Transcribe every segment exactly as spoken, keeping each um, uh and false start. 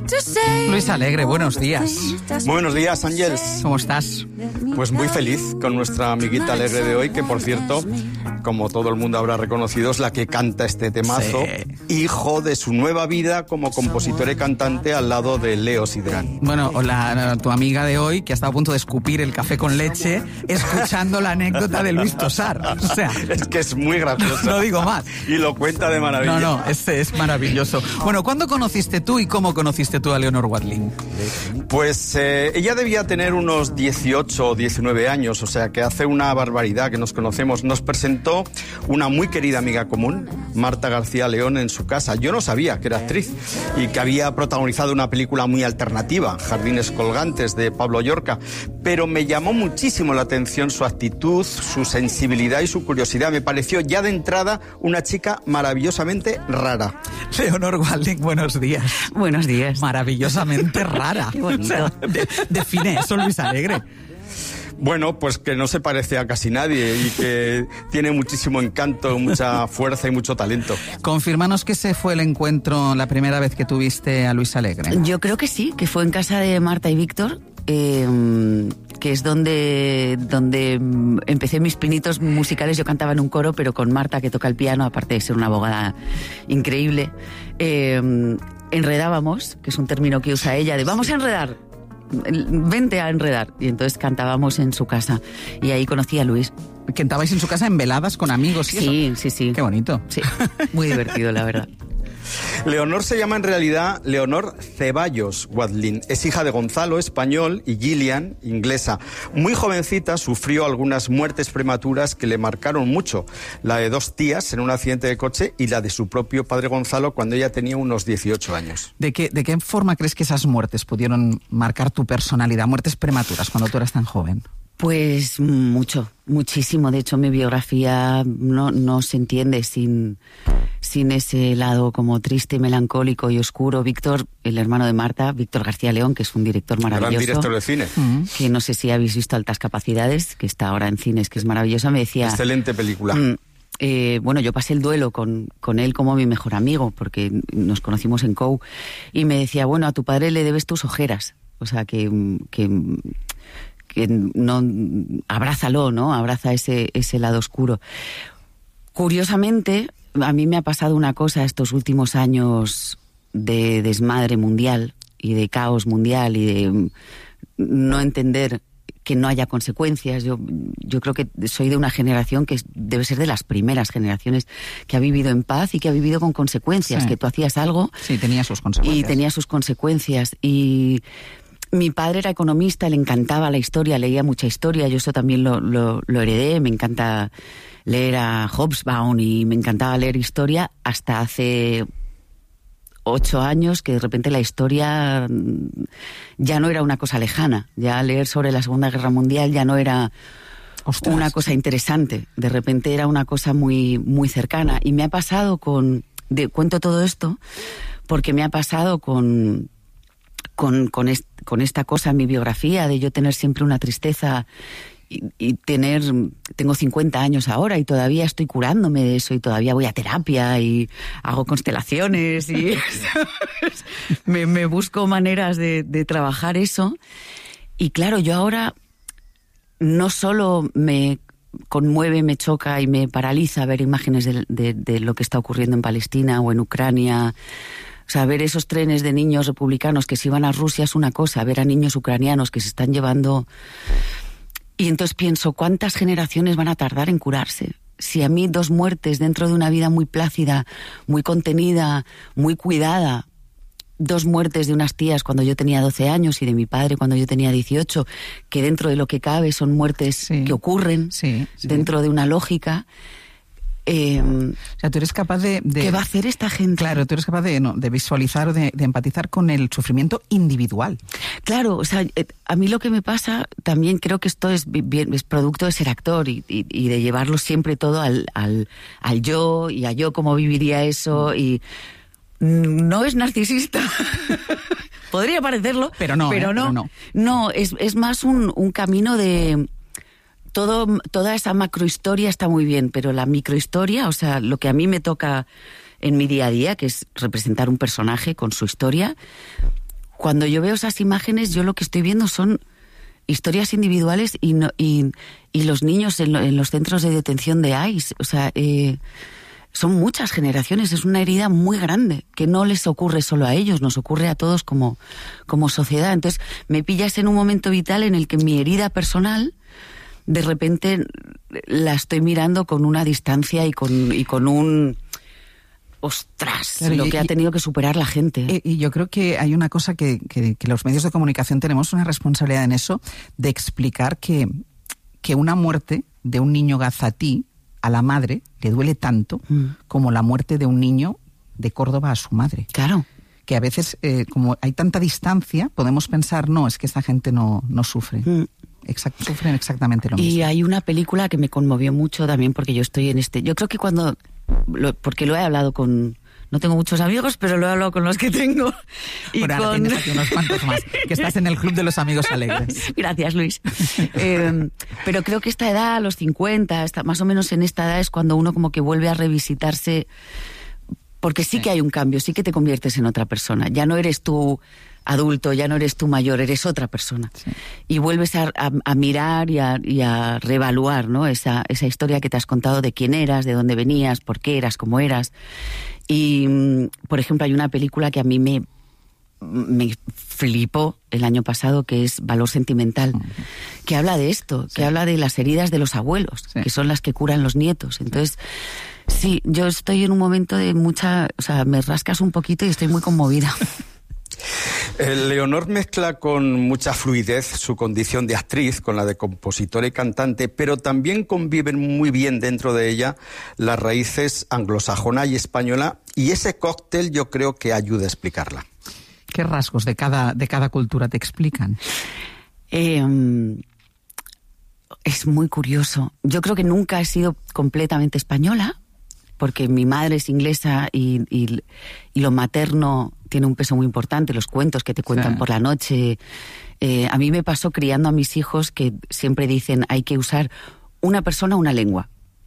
Luis Alegre, buenos días. Buenos días, Ángeles. ¿Cómo estás? Pues muy feliz con nuestra amiguita Alegre de hoy, que por cierto, como todo el mundo habrá reconocido, es la que canta este temazo, sí. Hijo de su nueva vida como compositora y cantante al lado de Leo Sidran. Bueno, la, tu amiga de hoy, que ha estado a punto de escupir el café con leche escuchando la anécdota de Luis Tosar. O sea, es que es muy gracioso. No digo más. Y lo cuenta de maravilla. No, no, es, es maravilloso. Bueno, ¿cuándo conociste tú y cómo conociste tú a Leonor Watling? Pues eh, ella debía tener unos dieciocho o diecinueve años, o sea que hace una barbaridad que nos conocemos. Nos presentó una muy querida amiga común, Marta García León, en su casa. Yo no sabía que era actriz y que había protagonizado una película muy alternativa, Jardines Colgantes, de Pablo Llorca, pero me llamó muchísimo la atención su actitud, su sensibilidad y su curiosidad. Me pareció ya de entrada una chica maravillosamente rara. Leonor Watling, buenos días. Buenos días. Maravillosamente rara. Qué bonito. O sea, de, define eso, Luis Alegre. Bueno, pues que no se parece a casi nadie y que tiene muchísimo encanto, mucha fuerza y mucho talento. Confírmanos que ese fue el encuentro, la primera vez que tuviste a Luis Alegre. Yo creo que sí, que fue en casa de Marta y Víctor, eh, que es donde, donde empecé mis pinitos musicales. Yo cantaba en un coro, pero con Marta, que toca el piano, aparte de ser una abogada increíble. Eh, enredábamos, que es un término que usa ella, de vamos a enredar. Vente a enredar. Y entonces cantábamos en su casa. Y ahí conocí a Luis. ¿Cantabais en su casa en veladas con amigos y sí, eso? Sí, sí, sí. Qué bonito. Sí, muy divertido, la verdad. Leonor se llama en realidad Leonor Ceballos Watling. Es hija de Gonzalo, español, y Gillian, inglesa. Muy jovencita sufrió algunas muertes prematuras que le marcaron mucho. La de dos tías en un accidente de coche y la de su propio padre Gonzalo cuando ella tenía unos dieciocho años. ¿De qué, de qué forma crees que esas muertes pudieron marcar tu personalidad? Muertes prematuras cuando tú eras tan joven. Pues mucho, muchísimo. De hecho, mi biografía no, no se entiende sin, sin ese lado como triste, melancólico y oscuro. Víctor, el hermano de Marta, Víctor García León, que es un director maravilloso. Gran director de cine. Uh-huh. Que no sé si habéis visto Altas Capacidades, que está ahora en cines, que es maravillosa. Me decía... Excelente película. Mm, eh, bueno, yo pasé el duelo con, con él como mi mejor amigo, porque nos conocimos en C O U. Y me decía, bueno, a tu padre le debes tus ojeras. O sea, que... que que no, abrázalo, ¿no? Abraza ese, ese lado oscuro. Curiosamente, a mí me ha pasado una cosa estos últimos años de desmadre mundial y de caos mundial y de no entender que no haya consecuencias. Yo, yo creo que soy de una generación que debe ser de las primeras generaciones que ha vivido en paz y que ha vivido con consecuencias, sí. Que tú hacías algo... Sí, tenía sus consecuencias. Y tenía sus consecuencias. Y... mi padre era economista, le encantaba la historia, leía mucha historia, yo eso también lo, lo, lo heredé, me encanta leer a Hobsbawm y me encantaba leer historia hasta hace ocho años que de repente la historia ya no era una cosa lejana, ya leer sobre la Segunda Guerra Mundial ya no era Ostras. Una cosa interesante, de repente era una cosa muy, muy cercana. Y me ha pasado con, de, cuento todo esto porque me ha pasado con... Con, con, est, con esta cosa en mi biografía de yo tener siempre una tristeza y, y tener, tengo cincuenta años ahora y todavía estoy curándome de eso y todavía voy a terapia y hago constelaciones y me, me busco maneras de, de trabajar eso. Y claro, yo ahora no solo me conmueve, me choca y me paraliza ver imágenes de, de, de lo que está ocurriendo en Palestina o en Ucrania. O sea, ver esos trenes de niños republicanos que se iban a Rusia es una cosa, ver a niños ucranianos que se están llevando... Y entonces pienso, ¿cuántas generaciones van a tardar en curarse? Si a mí dos muertes dentro de una vida muy plácida, muy contenida, muy cuidada, dos muertes de unas tías cuando yo tenía doce años y de mi padre cuando yo tenía dieciocho, que dentro de lo que cabe son muertes sí, que ocurren sí, sí. dentro de una lógica... Eh, o sea, tú eres capaz de, de... ¿Qué va a hacer esta gente? Claro, tú eres capaz de, no, de visualizar o de, de empatizar con el sufrimiento individual. Claro, o sea, a mí lo que me pasa, también creo que esto es, bien, es producto de ser actor y, y, y de llevarlo siempre todo al, al, al yo y a yo cómo viviría eso y... No es narcisista. Podría parecerlo, pero no. Pero eh, no, pero no. no es, es más un, un camino de... Todo, toda esa macrohistoria está muy bien, pero la microhistoria, o sea, lo que a mí me toca en mi día a día, que es representar un personaje con su historia, cuando yo veo esas imágenes, yo lo que estoy viendo son historias individuales y, no, y, y los niños en, lo, en los centros de detención de I C E. O sea, eh, son muchas generaciones, es una herida muy grande, que no les ocurre solo a ellos, nos ocurre a todos como, como sociedad. Entonces, me pillas en un momento vital en el que mi herida personal, de repente, la estoy mirando con una distancia y con, y con un... ¡Ostras! Claro, lo y, que ha tenido que superar la gente. Y, y yo creo que hay una cosa que, que, que los medios de comunicación tenemos una responsabilidad en eso, de explicar que, que una muerte de un niño gazatí a la madre le duele tanto mm. como la muerte de un niño de Córdoba a su madre. Claro. Que a veces, eh, como hay tanta distancia, podemos pensar, no, es que esa gente no, no sufre. Mm. Exact, sufren exactamente lo mismo. Y hay una película que me conmovió mucho también, porque yo estoy en este... Yo creo que cuando... Lo, porque lo he hablado con... No tengo muchos amigos, pero lo he hablado con los que tengo. Y bueno, con... ahora tienes aquí unos cuantos más, que estás en el club de los amigos alegres. Gracias, Luis. eh, pero creo que esta edad, a los cincuenta, esta, más o menos en esta edad, es cuando uno como que vuelve a revisitarse, porque sí, sí que hay un cambio, sí que te conviertes en otra persona. Ya no eres tú adulto, ya no eres tú mayor, eres otra persona. Sí. Y vuelves a, a, a mirar y a, y a reevaluar, ¿no? Esa, esa historia que te has contado de quién eras, de dónde venías, por qué eras, cómo eras. Y, por ejemplo, hay una película que a mí me, me flipó el año pasado, que es Valor Sentimental, uh-huh. que habla de esto, sí. que habla de las heridas de los abuelos, sí. que son las que curan los nietos. Entonces, sí, yo estoy en un momento de mucha... O sea, me rascas un poquito y estoy muy conmovida. Leonor mezcla con mucha fluidez su condición de actriz con la de compositora y cantante, pero también conviven muy bien dentro de ella las raíces anglosajona y española, y ese cóctel yo creo que ayuda a explicarla. ¿Qué rasgos de cada, de cada cultura te explican? Eh, es muy curioso. Yo creo que nunca he sido completamente española, porque mi madre es inglesa y, y, y lo materno tiene un peso muy importante, los cuentos que te cuentan sí. por la noche. Eh, a mí me pasó criando a mis hijos que siempre dicen hay que usar una persona, una lengua.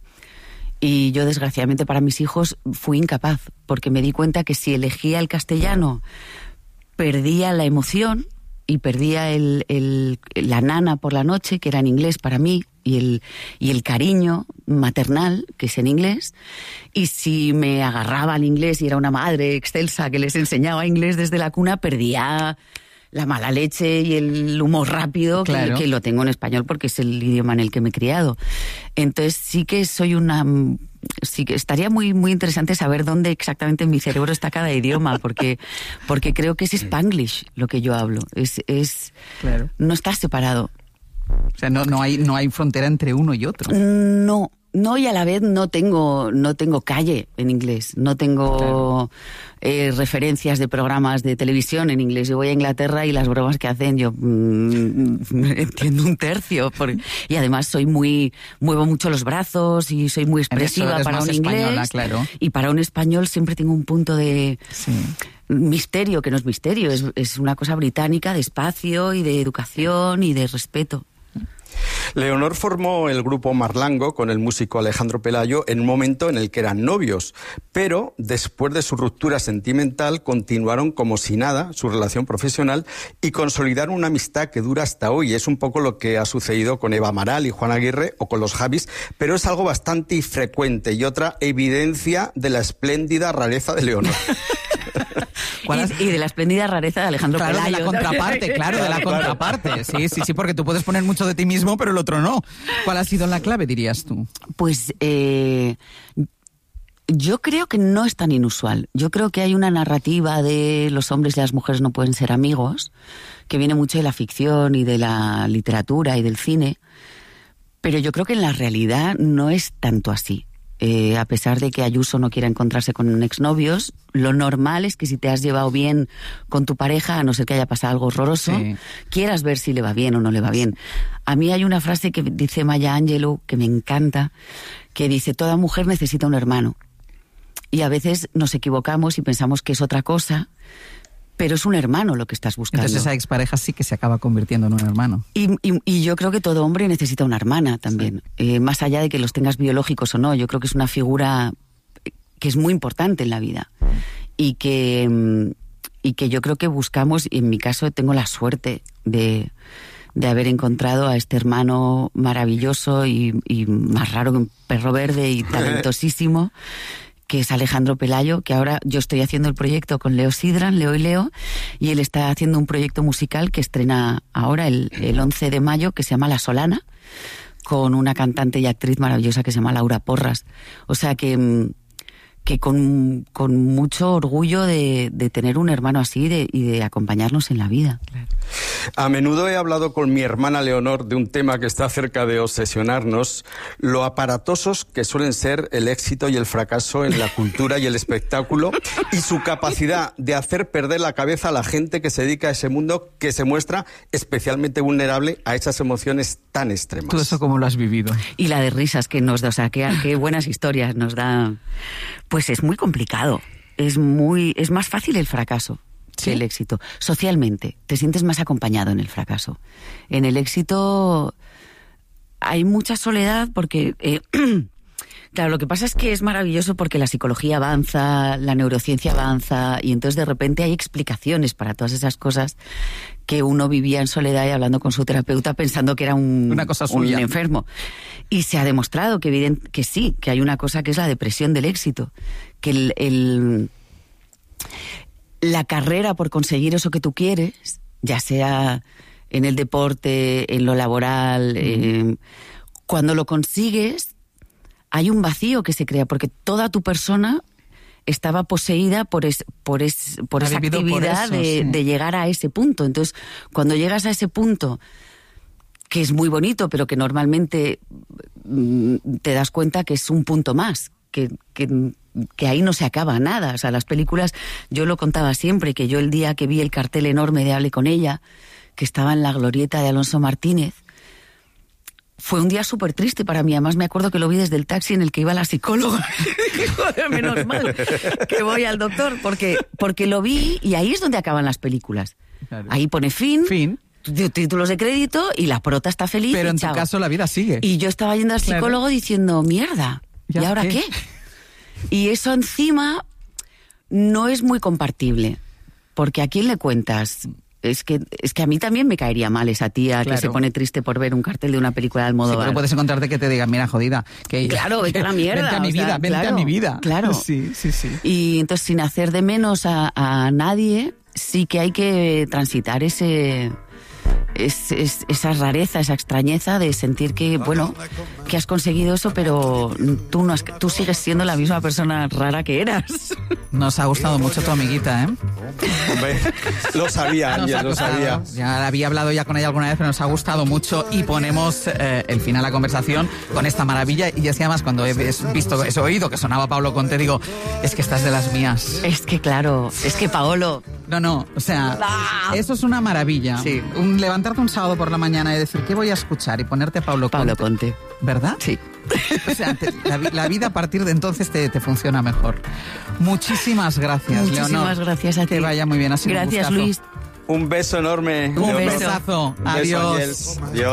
Y yo, desgraciadamente, para mis hijos fui incapaz, porque me di cuenta que si elegía el castellano, perdía la emoción y perdía el, el, la nana por la noche, que era en inglés para mí, y el, y el cariño maternal, que es en inglés. Y si me agarraba al inglés y era una madre excelsa que les enseñaba inglés desde la cuna, perdía la mala leche y el humor rápido, claro. que, que lo tengo en español porque es el idioma en el que me he criado. Entonces sí que soy una... Sí que estaría muy muy interesante saber dónde exactamente en mi cerebro está cada idioma, porque porque creo que es Spanglish lo que yo hablo. Es es claro. No está separado. O sea, no no hay no hay frontera entre uno y otro. No, no, y a la vez no tengo no tengo calle en inglés, no tengo claro. eh, referencias de programas de televisión en inglés. Yo voy a Inglaterra y las bromas que hacen yo mmm, entiendo un tercio, porque, y además soy muy muevo mucho los brazos y soy muy expresiva para un inglés, claro. y para un español siempre tengo un punto de sí. misterio, que no es misterio, es, es una cosa británica de espacio y de educación y de respeto. Leonor formó el grupo Marlango con el músico Alejandro Pelayo en un momento en el que eran novios, pero después de su ruptura sentimental continuaron como si nada su relación profesional y consolidaron una amistad que dura hasta hoy. Es un poco lo que ha sucedido con Eva Amaral y Juan Aguirre o con los Javis, pero es algo bastante infrecuente y otra evidencia de la espléndida rareza de Leonor. Y, y de la espléndida rareza de Alejandro claro, Pelayo. De la contraparte, claro, de la contraparte. Sí, sí, sí, porque tú puedes poner mucho de ti mismo, pero el otro no. ¿Cuál ha sido la clave, dirías tú? Pues eh, yo creo que no es tan inusual. Yo creo que hay una narrativa de los hombres y las mujeres no pueden ser amigos, que viene mucho de la ficción y de la literatura y del cine, pero yo creo que en la realidad no es tanto así. Eh, a pesar de que Ayuso no quiera encontrarse con exnovios, lo normal es que si te has llevado bien con tu pareja, a no ser que haya pasado algo horroroso, sí. quieras ver si le va bien o no le va bien. A mí hay una frase que dice Maya Angelou, que me encanta, que dice, toda mujer necesita un hermano. Y a veces nos equivocamos y pensamos que es otra cosa, pero es un hermano lo que estás buscando. Entonces esa expareja sí que se acaba convirtiendo en un hermano. Y, y, y yo creo que todo hombre necesita una hermana también, sí. eh, más allá de que los tengas biológicos o no. Yo creo que es una figura que es muy importante en la vida y que y que yo creo que buscamos, y en mi caso tengo la suerte de, de haber encontrado a este hermano maravilloso y, y más raro que un perro verde y talentosísimo, que es Alejandro Pelayo, que ahora yo estoy haciendo el proyecto con Leo Sidran, Leo y Leo, y él está haciendo un proyecto musical que estrena ahora el, el once de mayo, que se llama La Solana, con una cantante y actriz maravillosa que se llama Laura Porras. O sea que... que con, con mucho orgullo de, de tener un hermano así de, y de acompañarnos en la vida. A menudo he hablado con mi hermana Leonor de un tema que está cerca de obsesionarnos, lo aparatosos que suelen ser el éxito y el fracaso en la cultura y el espectáculo, y su capacidad de hacer perder la cabeza a la gente que se dedica a ese mundo, que se muestra especialmente vulnerable a esas emociones tan extremas. ¿Tú eso cómo lo has vivido? Y la de risas que nos da, o sea, qué, qué buenas historias nos da. Pues es muy complicado, es muy es más fácil el fracaso ¿Sí? que el éxito. Socialmente, te sientes más acompañado en el fracaso. En el éxito hay mucha soledad porque... Eh, claro, lo que pasa es que es maravilloso porque la psicología avanza, la neurociencia avanza, y entonces de repente hay explicaciones para todas esas cosas que uno vivía en soledad y hablando con su terapeuta pensando que era un, una cosa un suya. enfermo. Y se ha demostrado que, evident, que sí, que hay una cosa que es la depresión del éxito, que el, el, la carrera por conseguir eso que tú quieres, ya sea en el deporte, en lo laboral, mm. eh, cuando lo consigues, hay un vacío que se crea, porque toda tu persona estaba poseída por, es, por, es, por esa actividad por eso, de, sí. de llegar a ese punto. Entonces, cuando llegas a ese punto, que es muy bonito, pero que normalmente mm, te das cuenta que es un punto más, que, que, que ahí no se acaba nada. O sea, las películas, yo lo contaba siempre, que yo el día que vi el cartel enorme de Hable con ella, que estaba en la glorieta de Alonso Martínez, fue un día súper triste para mí. Además me acuerdo que lo vi desde el taxi en el que iba la psicóloga. Joder, menos mal que voy al doctor, porque, porque lo vi y ahí es donde acaban las películas. Claro. Ahí pone fin, fin, títulos de crédito y la prota está feliz. Pero en chao. Tu caso la vida sigue. Y yo estaba yendo al psicólogo claro. diciendo, mierda, ¿y ahora qué? qué? Y eso encima no es muy compartible, porque ¿a quién le cuentas? Es que, es que a mí también me caería mal esa tía claro. que se pone triste por ver un cartel de una película de Almodóvar. Sí, pero puedes encontrarte que te digan, mira, jodida. Que, claro, vete a la mierda. Vente a mi vida, sea, vente claro, a mi vida. Claro. Sí, sí, sí. Y entonces, sin hacer de menos a, a nadie, sí que hay que transitar ese... Es, es, esa rareza, esa extrañeza de sentir que, bueno, que has conseguido eso, pero tú, no has, tú sigues siendo la misma persona rara que eras. Nos ha gustado mucho tu amiguita, ¿eh? Hombre, lo sabía, ya lo sabía. Ya había hablado ya con ella alguna vez, pero nos ha gustado mucho y ponemos eh, el final a la conversación con esta maravilla. Y es que además cuando he visto, he oído que sonaba Pablo Conte, digo, es que estás de las mías. Es que claro, es que Paolo... No, no, o sea, ¡ah! Eso es una maravilla. Sí. Un, levantarte un sábado por la mañana y decir, ¿qué voy a escuchar? Y ponerte a Pablo Conte. Pablo Conte. ¿Verdad? Sí. O sea, te, la, la vida a partir de entonces te, te funciona mejor. Muchísimas gracias, Muchísimas Leonor. Muchísimas gracias a ti. Que vaya muy bien, así. Gracias, Luis. Un beso enorme. Un Leonor. Besazo. Un Adiós. Beso, Adiós.